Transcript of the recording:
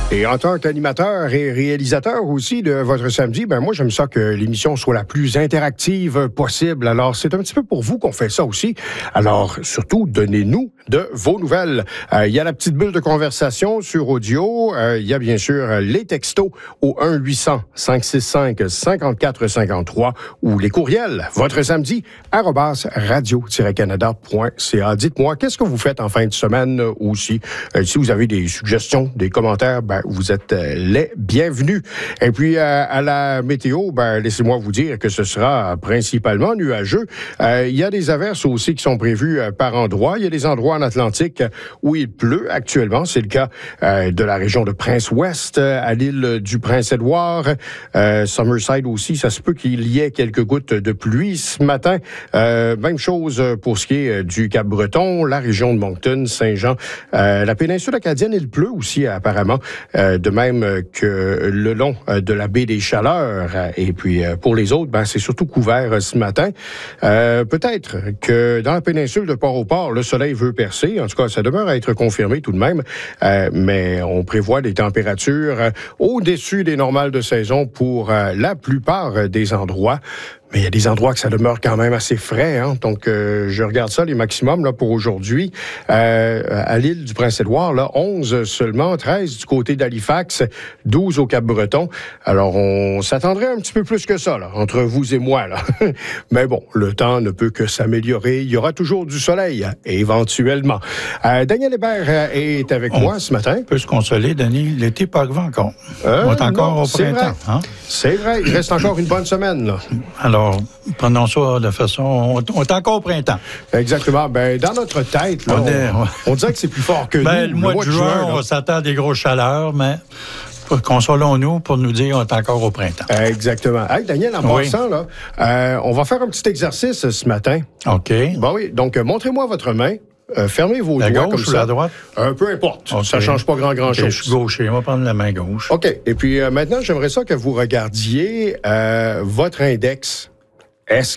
Et en tant qu'animateur et réalisateur aussi de votre samedi, moi, j'aime ça que l'émission soit la plus interactive possible. Alors, c'est un petit peu pour vous qu'on fait ça aussi. Alors, surtout, donnez-nous de vos nouvelles. Il y a la petite bulle de conversation sur audio. Il y a bien sûr les textos au 1-800-565-5453 ou les courriels. Votre samedi, @radio-canada.ca. Dites-moi, qu'est-ce que vous faites en fin de semaine aussi? Si vous avez des suggestions, des commentaires, vous êtes les bienvenus. Et puis, à la météo, laissez-moi vous dire que ce sera principalement nuageux. Il y a des averses aussi qui sont prévues par endroits. Il y a des endroits en Atlantique où il pleut actuellement. C'est le cas de la région de Prince-Ouest, à l'île du Prince-Édouard. Summerside aussi, ça se peut qu'il y ait quelques gouttes de pluie ce matin. Même chose pour ce qui est du Cap-Breton, la région de Moncton, Saint-Jean. La péninsule acadienne, il pleut aussi apparemment. De même que le long de la baie des Chaleurs. Et puis, pour les autres, c'est surtout couvert ce matin. Peut-être que dans la péninsule de Port-au-Port, le soleil veut percer. En tout cas, ça demeure à être confirmé tout de même. Mais on prévoit des températures au-dessus des normales de saison pour la plupart des endroits. Mais il y a des endroits que ça demeure quand même assez frais. Donc, je regarde ça, les maximums là, pour aujourd'hui. À l'île du Prince-Édouard, 11 seulement, 13 du côté d'Halifax, 12 au Cap-Breton. Alors, on s'attendrait un petit peu plus que ça, là, entre vous et moi. Là. Mais bon, le temps ne peut que s'améliorer. Il y aura toujours du soleil, éventuellement. Daniel Hébert est avec moi ce matin. On peut se consoler, Denis. L'été pas arrivé encore. On est encore au printemps. C'est vrai. Il reste encore une bonne semaine. Là. Alors, prenons ça de façon... On est encore au printemps. Exactement. Dans notre tête, là, on dirait que c'est plus fort que nous. Le mois de juin, on s'attend à des grosses chaleurs, mais consolons-nous pour nous dire qu'on est encore au printemps. Exactement. Hey, Daniel, en passant, là, on va faire un petit exercice ce matin. OK. Oui. Donc, montrez-moi votre main. Fermez vos doigts gauche comme ou ça. La droite? Peu importe. Okay. Ça ne change pas grand-chose. Je suis gaucher. On va prendre la main gauche. OK. Et puis, maintenant, j'aimerais ça que vous regardiez votre index. Est-ce